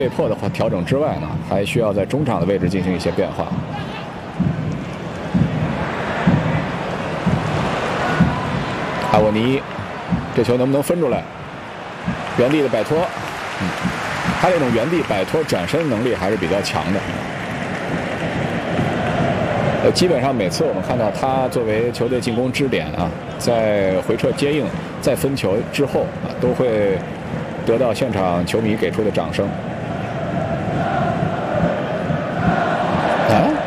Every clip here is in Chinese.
被迫的话调整之外呢，还需要在中场的位置进行一些变化。阿沃尼，这球能不能分出来？原地的摆脱，他这种原地摆脱转身能力还是比较强的。基本上每次我们看到他作为球队进攻支点啊，在回撤接应、再分球之后啊，都会得到现场球迷给出的掌声。啊，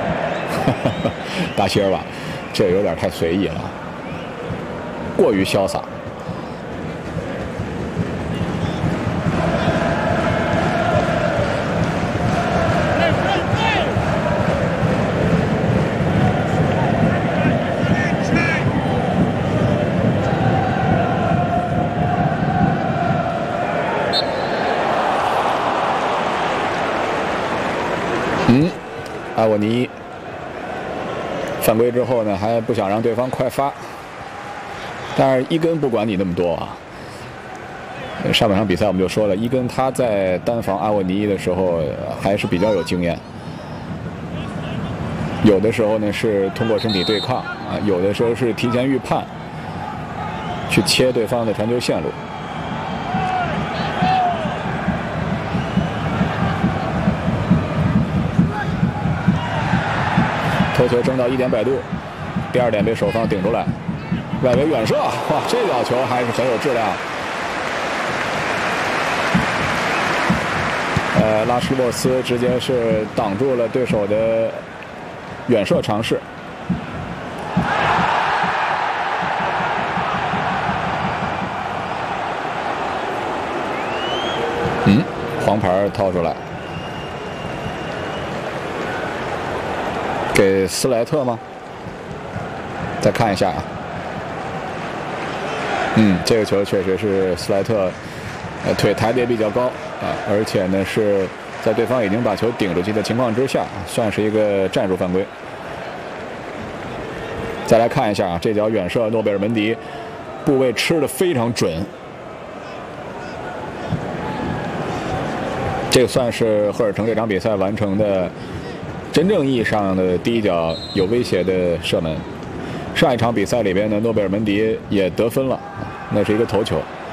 大希尔瓦，这有点太随意了，过于潇洒。阿沃尼犯规之后呢，还不想让对方快发，但是伊根不管你那么多啊。上半场比赛我们就说了，伊根他在单防阿沃尼的时候还是比较有经验，有的时候呢是通过身体对抗啊，有的时候是提前预判，去切对方的传球线路。头球争到1点摆渡，第2点被守方顶出来，外围远射，哇，这脚球还是很有质量。拉什沃斯直接是挡住了对手的远射尝试。黄牌掏出来。给斯莱特吗？再看一下啊。这个球确实是斯莱特，腿抬得也比较高啊，而且呢是在对方已经把球顶出去的情况之下，算是一个战术犯规。再来看一下啊，这脚远射，诺贝尔门迪部位吃得非常准。这个算是赫尔城这场比赛完成的真正意义上的第一脚有威胁的射门。上一场比赛里边呢，诺贝尔门迪也得分了，那是一个头球。